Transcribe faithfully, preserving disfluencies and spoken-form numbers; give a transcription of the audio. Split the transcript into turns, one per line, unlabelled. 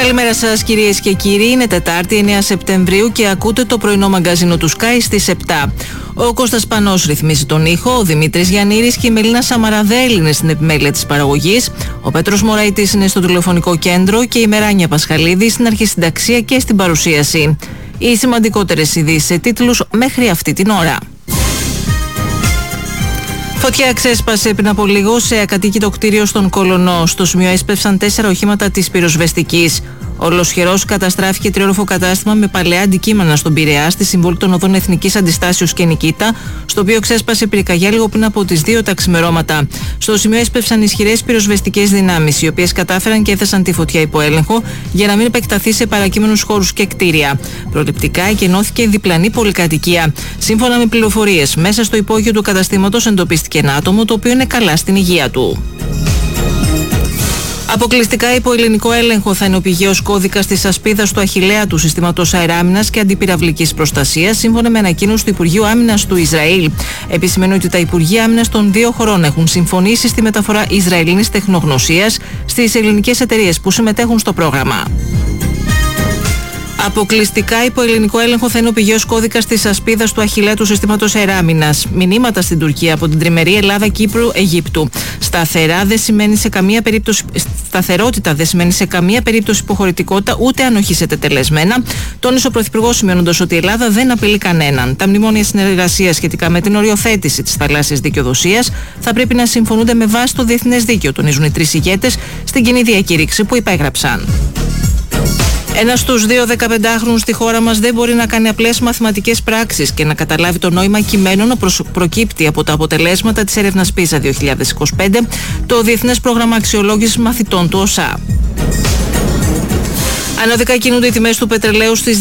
Καλημέρα σας κυρίες και κύριοι, είναι Τετάρτη εννέα Σεπτεμβρίου και ακούτε το πρωινό μαγκαζίνο του Sky στις επτά. Ο Κώστας Πανός ρυθμίζει τον ήχο, ο Δημήτρης Γιαννήρης και η Μελίνα Σαμαραδέλη είναι στην επιμέλεια της παραγωγής, ο Πέτρος Μωραϊτής είναι στο τηλεφωνικό κέντρο και η Μεράνια Πασχαλίδη στην αρχισυνταξία και στην παρουσίαση. Οι σημαντικότερες ειδήσεις σε τίτλους μέχρι αυτή την ώρα. Φωτιά ξέσπασε πριν από λίγο σε ακατοίκητο κτίριο στον Κολονό. Στο σημείο έσπευσαν τέσσερα οχήματα της πυροσβεστικής. Ολοσχερός καταστράφηκε τριόροφο κατάστημα με παλαιά αντικείμενα στον Πειραιά, στη συμβολή των οδών Εθνικής Αντιστάσεως και Νικήτα, στο οποίο ξέσπασε πυρκαγιά λίγο πριν από τις δύο τα ξημερώματα. Στο σημείο έσπευσαν ισχυρές πυροσβεστικές δυνάμεις, οι οποίες κατάφεραν και έθεσαν τη φωτιά υπό έλεγχο για να μην επεκταθεί σε παρακείμενους χώρους και κτίρια. Προληπτικά εκενώθηκε διπλανή πολυκατοικία. Σύμφωνα με πληροφορίες, μέσα στο υπόγειο του καταστήματος εντοπίστηκε ένα άτομο το οποίο είναι καλά στην υγεία του. Αποκλειστικά υπό ελληνικό έλεγχο θα είναι ο πηγαίος κώδικας της ασπίδας του Αχιλλέα του συστήματος αεράμινας και αντιπυραυλικής προστασίας, σύμφωνα με ανακοίνωση του Υπουργείου Άμυνας του Ισραήλ. Επισημαίνει ότι τα Υπουργεία Άμυνας των δύο χωρών έχουν συμφωνήσει στη μεταφορά Ισραηλινής τεχνογνωσίας στις ελληνικές εταιρείες που συμμετέχουν στο πρόγραμμα. Αποκλειστικά υπό ελληνικό έλεγχο θα είναι ο πηγαίος κώδικας της ασπίδας του Αχιλλέα του συστήματος αεράμινας. Μηνύματα στην Τουρκία από την τριμερή Ελλάδα-Κύπρου-Αιγύπτου. Σταθερά δεν σημαίνει σε καμία περίπτωση, σταθερότητα δεν σημαίνει σε καμία περίπτωση υποχωρητικότητα, ούτε ανοχή σε τετελεσμένα. Τόνισε ο Πρωθυπουργός, σημειώνοντας ότι η Ελλάδα δεν απειλεί κανέναν. Τα μνημόνια συνεργασίας σχετικά με την οριοθέτηση της θαλάσσιας δικαιοδοσίας θα πρέπει να συμφωνούνται με βάση το διεθνές δίκαιο, τονίζουν οι τρεις ηγέτες στην κοινή διακήρυξη που υπέγραψαν. Ένας στους δύο δεκαπεντάχρονους στη χώρα μας δεν μπορεί να κάνει απλές μαθηματικές πράξεις και να καταλάβει το νόημα κειμένων να προκύπτει από τα αποτελέσματα της έρευνας πίζα δύο χιλιάδες είκοσι πέντε, το Διεθνές Πρόγραμμα Αξιολόγησης Μαθητών του ΟΣΑ. Ανωδικά κινούνται οι τιμές του πετρελαίου στις